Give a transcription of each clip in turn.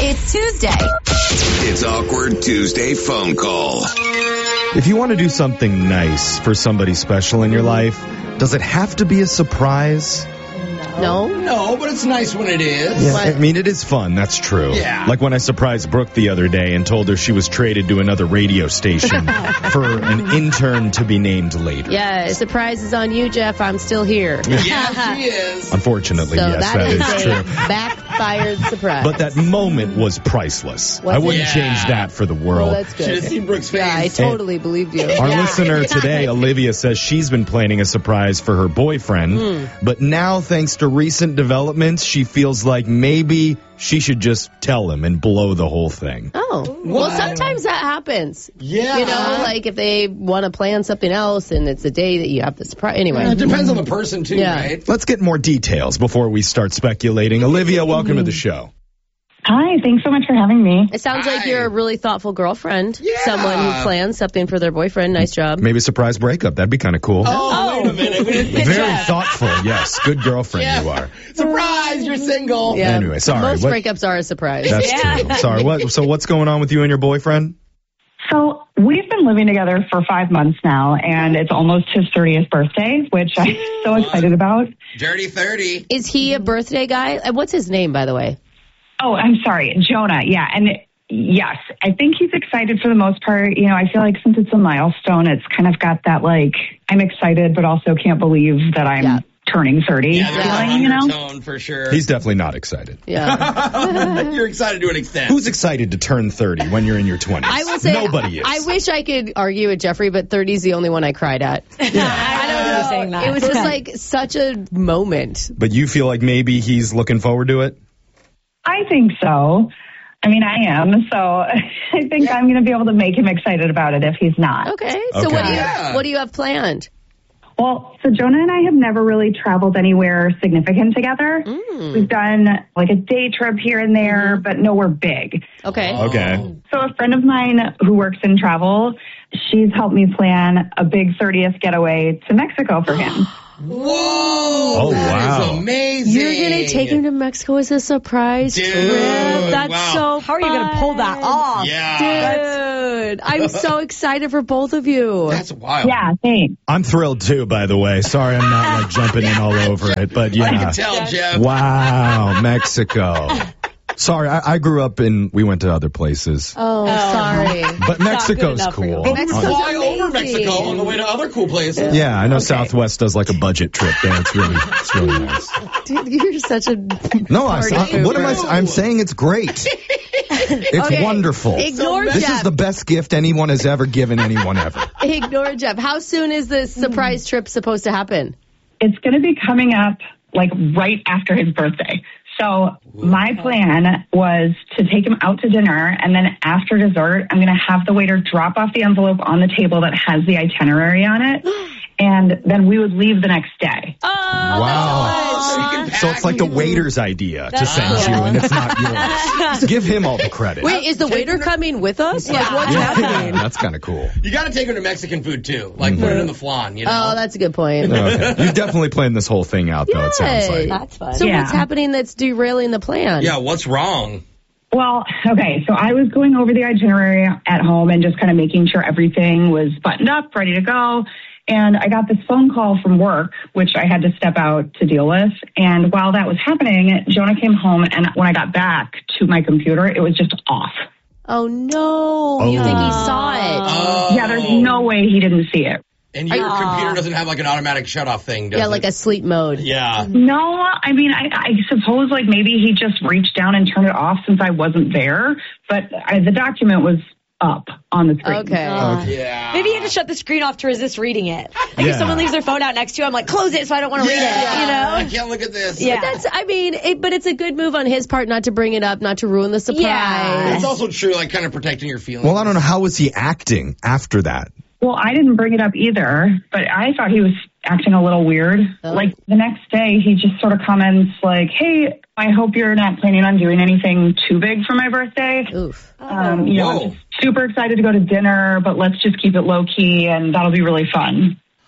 It's Tuesday. It's Awkward Tuesday phone call. If you want to do something nice for somebody special in your life, does it have to be a surprise? No, but it's nice when it is. Yeah, I mean, it is fun. That's true. Yeah. Like when I surprised Brooke the other day and told her she was traded to another radio station for an intern to be named later. Yeah, surprise is on you, Jeff. I'm still here. Yeah, she is. Unfortunately, So yes, that is is a true. backfired surprise. But that moment was priceless. I wouldn't Yeah. change that for the world. Well, that's Should have good. seen Brooke's face. Yeah, I totally believed you. Our listener today, Olivia, says she's been planning a surprise for her boyfriend, but now, thanks to recent developments, she feels like maybe she should just tell him and blow the whole thing. Oh, well, sometimes that happens. Yeah. You know, like if they want to plan something else and it's a day that you have the surprise. Anyway. It depends on the person, too, Yeah. right? Let's get more details before we start speculating. Olivia, welcome to the show. Hi, thanks so much for having me. It sounds like Hi. you're a really thoughtful girlfriend. Yeah. Someone who plans something for their boyfriend. Nice job. Maybe a surprise breakup. That'd be kind of cool. Oh, wait a minute. We didn't Very thoughtful. Yes, good girlfriend you are. Surprise, you're single. Yeah. Anyway, sorry. Most What- breakups are a surprise. That's true. Sorry. So what's going on with you and your boyfriend? So we've been living together for 5 months now, and it's almost his 30th birthday, which I'm so excited about. Dirty 30. Is he a birthday guy? What's his name, by the way? Oh, I'm sorry, Jonah. Yeah, and yes, I think he's excited for the most part. You know, I feel like since it's a milestone, it's kind of got that, like, I'm excited, but also can't believe that I'm turning 30 Yeah, there's feeling, an you know? undertone for sure. He's definitely not excited. Yeah. You're excited to an extent. Who's excited to turn 30 when you're in your 20s? I will say, nobody is. I wish I could argue with Jeffrey, but 30 is the only one I cried at. I know. Saying that. It was just like such a moment. But you feel like maybe he's looking forward to it? I think so. I mean, I am. So I think I'm going to be able to make him excited about it if he's not. Okay. So Okay. what do you have planned? Well, so Jonah and I have never really traveled anywhere significant together. We've done like a day trip here and there, but nowhere big. Okay. Okay. So a friend of mine who works in travel, she's helped me plan a big 30th getaway to Mexico for him. Whoa. Oh, that wow. is amazing. You're going to take him to Mexico as a surprise Dude, trip? That's wow. so How are you going to pull that off? Yeah. Dude, I'm so excited for both of you. That's wild. Yeah, thanks. I'm thrilled too, by the way. Sorry I'm not like jumping in all over it, but I yeah. can tell, Jeff. Wow, Mexico. Sorry, I grew up we went to other places. Oh, sorry. But Mexico's enough for you. cool. But we would Mexico's fly over amazing. Mexico on the way to other cool places. Yeah, I know Southwest does like a budget trip there. It's really nice. Dude, you're such a No, party what am I? pooper. I'm saying it's great. It's Okay, wonderful. Ignore This Jeff. is the best gift anyone has ever given anyone ever. Ignore Jeff. How soon is this surprise trip supposed to happen? It's going to be coming up like right after his birthday. So my plan was to take him out to dinner, and then after dessert, I'm going to have the waiter drop off the envelope on the table that has the itinerary on it, and then we would leave the next day. Wow. So it's like the waiter's idea to send you, and it's not yours. Give him all the credit. Wait, is the waiter coming with us? Like, what's Yeah, happening? that's kind of cool. You got to take her to Mexican food, too. Like, put it in the flan, you know? Oh, that's a good point. Okay. You've definitely planned this whole thing out, though, it sounds like. That's fun. So Yeah. what's happening that's derailing the plan? Yeah, what's wrong? Well, okay, so I was going over the itinerary at home and just kind of making sure everything was buttoned up, ready to go. And I got this phone call from work, which I had to step out to deal with. And while that was happening, Jonah came home, and when I got back to my computer, it was just off. Oh, no. You think he saw it? Oh. Yeah, there's no way he didn't see it. And your computer doesn't have like an automatic shut-off thing, does Yeah, it? like a sleep mode. Yeah. No, I mean, I suppose like maybe he just reached down and turned it off since I wasn't there. But the document was up on the screen. Okay. Yeah. Maybe you had to shut the screen off to resist reading it. Like Yeah. if someone leaves their phone out next to you, I'm like, close it so I don't want to read it. I You know? can't look at this. Yeah. But it's a good move on his part not to bring it up, not to ruin the surprise. Yeah. It's also true, like, kind of protecting your feelings. Well, I don't know. How was he acting after that? Well, I didn't bring it up either, but I thought he was acting a little weird. Oh. Like the next day, he just sort of comments like, "Hey, I hope you're not planning on doing anything too big for my birthday. Oof. You know, Whoa. I'm just super excited to go to dinner, but let's just keep it low key and that'll be really fun."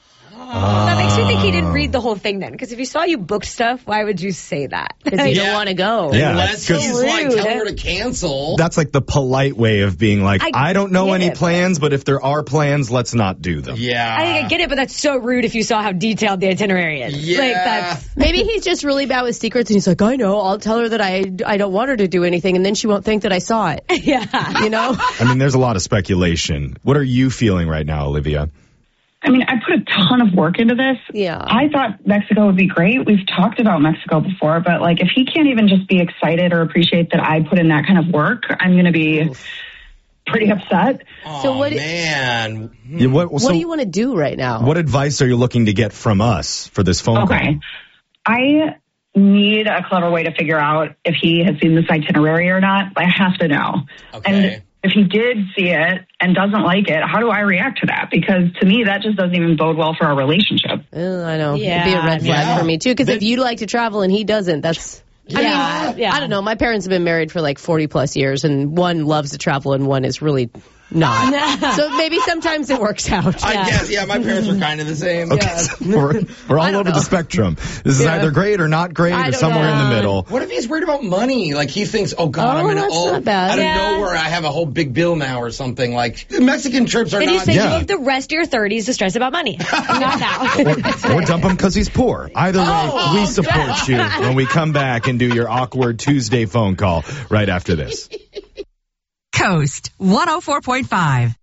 That makes me think he didn't read the whole thing then. Because if he saw you booked stuff, why would you say that? Because you don't want to go. Yeah, Unless it's he's like telling her to cancel. That's like the polite way of being like, I don't know get any it, plans, but if there are plans, let's not do them. Yeah. I think I get it, but that's so rude if you saw how detailed the itinerary is. Yeah. Like, that's... Maybe he's just really bad with secrets, and he's like, I know, I'll tell her that I don't want her to do anything, and then she won't think that I saw it. Yeah. You know? I mean, there's a lot of speculation. What are you feeling right now, Olivia? I mean, I put a ton of work into this. Yeah. I thought Mexico would be great. We've talked about Mexico before, but like if he can't even just be excited or appreciate that I put in that kind of work, I'm going to be pretty upset. Oh, So what- man. Yeah, What do you want to do right now? What advice are you looking to get from us for this phone call? Okay. I need a clever way to figure out if he has seen this itinerary or not. I have to know. Okay. And if he did see it and doesn't like it, how do I react to that? Because to me, that just doesn't even bode well for our relationship. I know. Yeah, It'd be a red flag yeah. for me, too. Because if you like to travel and he doesn't, that's... I mean, I don't know. My parents have been married for like 40 plus years, and one loves to travel and one is really not. So maybe sometimes it works out. I guess, yeah, my parents were kind of the same. Okay, Yeah. so we're all over the spectrum. This is either great or not great I or don't somewhere in the know. middle. What if he's worried about money? Like he thinks, oh God, Oh, I'm gonna that's owe not bad. out of Yeah. nowhere. I have a whole big bill now or something. Like Mexican trips are Then you not. say Yeah. you have the rest of your 30s to stress about money. Not now. Or dump him because he's poor. Either way, Oh, we support you when we come back and do your awkward Tuesday phone call right after this. Coast 104.5.